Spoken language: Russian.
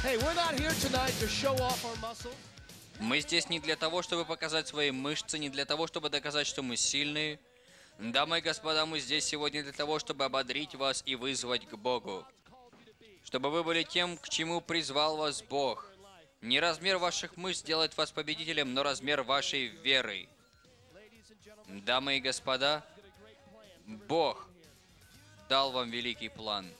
Мы здесь не для того, чтобы показать свои мышцы, не для того, чтобы доказать, что мы сильные. Дамы и господа, мы здесь сегодня для того, чтобы ободрить вас и вызвать к Богу. Чтобы вы были тем, к чему призвал вас Бог. Не размер ваших мышц делает вас победителем, но размер вашей веры. Дамы и господа, Бог дал вам великий план.